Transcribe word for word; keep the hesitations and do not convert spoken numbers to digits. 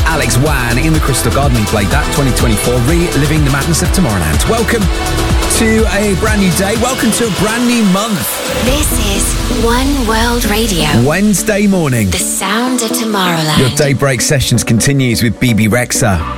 Alex Wan in the Crystal Garden. He played that twenty twenty-four, reliving the madness of Tomorrowland. Welcome to a brand new day. Welcome to a brand new month. This is One World Radio. Wednesday morning. The sound of Tomorrowland. Your Daybreak Sessions continues with B B Rexa.